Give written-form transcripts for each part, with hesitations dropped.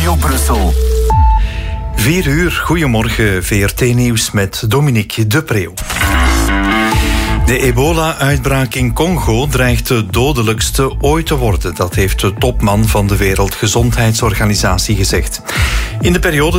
Studio Brussel. 4 uur, goedemorgen, VRT-nieuws met Dominique de Preeuw. De ebola-uitbraak in Congo dreigt de dodelijkste ooit te worden. Dat heeft de topman van de Wereldgezondheidsorganisatie gezegd. In de periode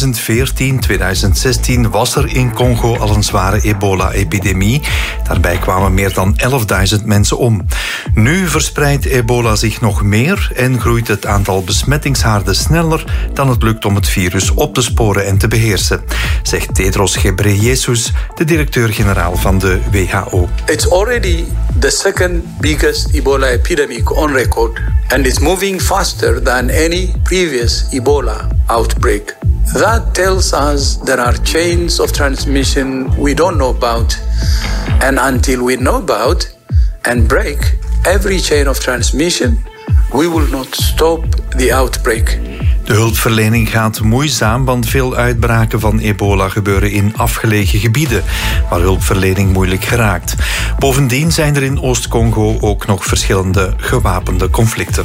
2014-2016 was er in Congo al een zware ebola-epidemie. Daarbij kwamen meer dan 11.000 mensen om. Nu verspreidt ebola zich nog meer en groeit het aantal besmettingshaarden sneller dan het lukt om het virus op te sporen en te beheersen, zegt Tedros Ghebreyesus, de directeur-generaal van de WHO. It's already the second biggest Ebola epidemic on record, and it's moving faster than any previous Ebola outbreak. That tells us there are chains of transmission we don't know about, and until we know about and break every chain of transmission, we will not stop the outbreak. De hulpverlening gaat moeizaam, want veel uitbraken van ebola gebeuren in afgelegen gebieden, waar hulpverlening moeilijk geraakt. Bovendien zijn er in Oost-Congo ook nog verschillende gewapende conflicten.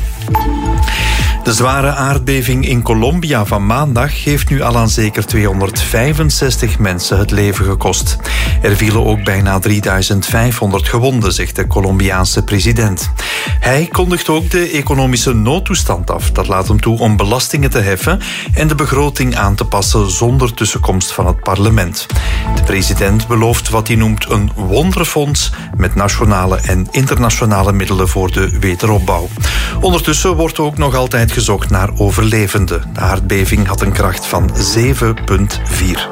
De zware aardbeving in Colombia van maandag heeft nu al aan zeker 265 mensen het leven gekost. Er vielen ook bijna 3500 gewonden, zegt de Colombiaanse president. Hij kondigt ook de economische noodtoestand af. Dat laat hem toe om belastingen te heffen en de begroting aan te passen zonder tussenkomst van het parlement. De president belooft wat hij noemt een wonderfonds met nationale en internationale middelen voor de wederopbouw. Ondertussen wordt ook nog altijd gezocht naar overlevenden. De aardbeving had een kracht van 7,4.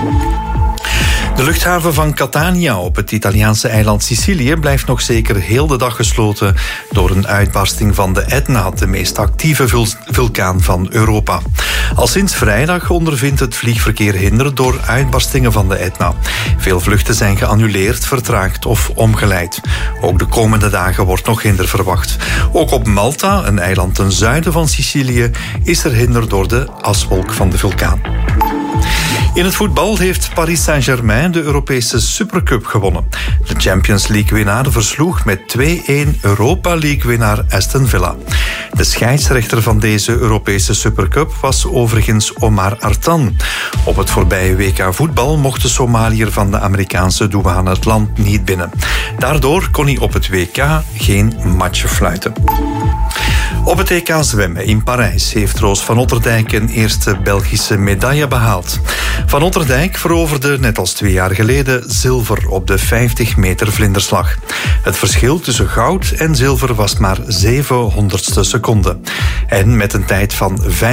De luchthaven van Catania op het Italiaanse eiland Sicilië blijft nog zeker heel de dag gesloten door een uitbarsting van de Etna, de meest actieve vulkaan van Europa. Al sinds vrijdag ondervindt het vliegverkeer hinder door uitbarstingen van de Etna. Veel vluchten zijn geannuleerd, vertraagd of omgeleid. Ook de komende dagen wordt nog hinder verwacht. Ook op Malta, een eiland ten zuiden van Sicilië, is er hinder door de aswolk van de vulkaan. In het voetbal heeft Paris Saint-Germain de Europese Supercup gewonnen. De Champions League-winnaar versloeg met 2-1 Europa League-winnaar Aston Villa. De scheidsrechter van deze Europese Supercup was overigens Omar Artan. Op het voorbije WK voetbal mocht de Somaliër van de Amerikaanse douane het land niet binnen. Daardoor kon hij op het WK geen matchen fluiten. Op het EK zwemmen in Parijs heeft Roos van Otterdijk een eerste Belgische medaille behaald. Van Otterdijk veroverde, net als 2 jaar geleden, zilver op de 50 meter vlinderslag. Het verschil tussen goud en zilver was maar 700ste seconde. En met een tijd van 25:12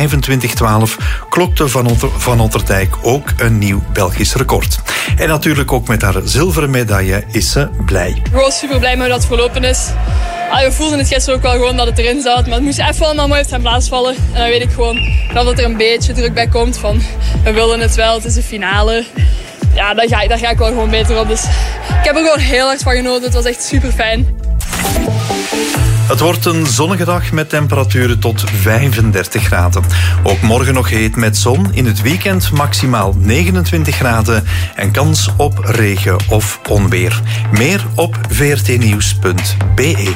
klokte Van Otterdijk ook een nieuw Belgisch record. En natuurlijk ook met haar zilveren medaille is ze blij. Gewoon super blij met dat het verlopen is. We voelden het gisteren ook wel gewoon dat het erin zat. Maar het moest even allemaal mooi op zijn plaats vallen. En dan weet ik gewoon dat er een beetje druk bij komt. Van, we willen het wel, het is een finale. Ja, daar ga ik wel gewoon beter op. Dus ik heb er gewoon heel erg van genoten. Het was echt super fijn. Het wordt een zonnige dag met temperaturen tot 35 graden. Ook morgen nog heet met zon. In het weekend maximaal 29 graden en kans op regen of onweer. Meer op vrtnieuws.be.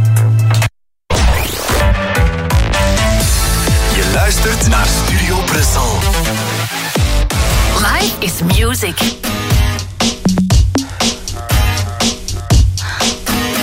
Je luistert naar Studio Brussel. Life is music.